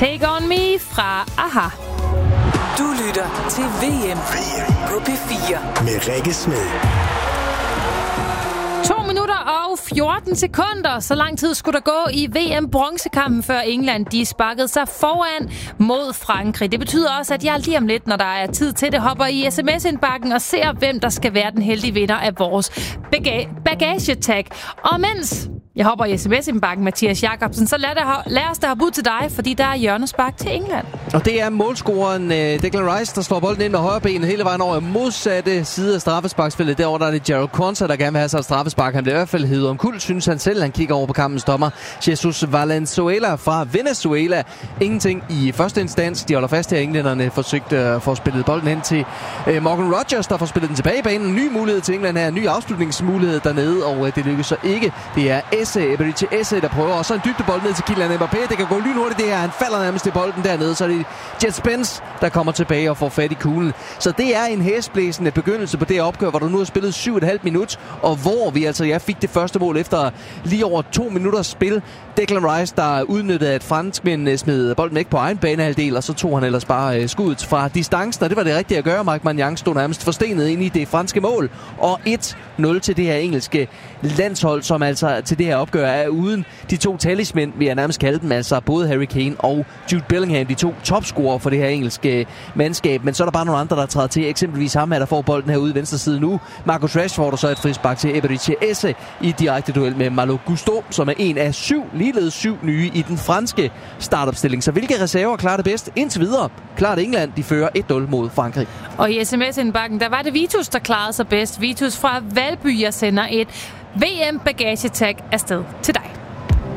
Take On Me fra AHA. Du lytter til VM på P4 med Rikke Smed. 2 minutter og 14 sekunder. Så lang tid skulle der gå i VM-bronzekampen, før England de sparkede sig foran mod Frankrig. Det betyder også, at jeg lige om lidt, når der er tid til det, hopper i sms-indbakken og ser, hvem der skal være den heldige vinder af vores bagagetag. Og mens jeg hopper i sms-indbakken, Mathias Jacobsen, så lad os da hoppe ud til dig, fordi der er hjørnespark til England. Og det er målscoreren Declan Rice, der slår bolden ind med højre ben hele vejen over modsatte side af straffesparksfeltet. Derovre der er det Jarrod Quansah, der gerne vil have sig et straffespark. Han bliver i hvert fald hævet omkuld, synes han selv. Han kigger over på kampens dommer, Jesus Valenzuela fra Venezuela. Ingenting i første instans. De holder fast her. Englænderne forsøgte at få spillet bolden hen til Morgan Rogers, der får spillet den tilbage i banen. En ny mulighed til England her. En ny afslutningsmulighed dernede, og det lykkes så ikke. Det er Eberechi Eze, der prøver. Og så en dybdebold ned til Kylian Mbappé. Det kan gå lynhurtigt det her. Han falder nærmest i bolden dernede. Så er det Jet Spence, der kommer tilbage og får fat i kuglen. Så det er en hæsblæsende begyndelse på det opgør, hvor der nu er spillet 7,5 minut, og hvor vi altså fik det første mål efter lige over 2 minutters spil. Declan Rice, der udnyttede, at franskmænd smed bolden væk på egen banehalvdel, og så tog han ellers bare skuddet fra distancen, og det var det rigtige at gøre. Marc Maignan stod nærmest forstenet ind i det franske mål, og 1-0 til det her engelske landshold, som altså til det her opgør er uden de to talismænd, vi har nærmest kaldt dem, altså både Harry Kane og Jude Bellingham, de to topscorer for det her engelske mandskab. Men så er der bare nogle andre, der træder til. Eksempelvis ham her, der får bolden herude i venstre side nu. Marcus Rashford, og så et frispark til Eberechi Eze i direkte duel med Malo Gusto, som er en af ligeledes 7 nye i den franske startopstilling. Så hvilke reserver klarer det bedst? Indtil videre klarer England, de fører 1-0 mod Frankrig. Og i sms-indbakken, der var det Vitus, der klarede sig bedst. Vitus fra Valby, jeg sender et VM-bagagetag afsted til dig.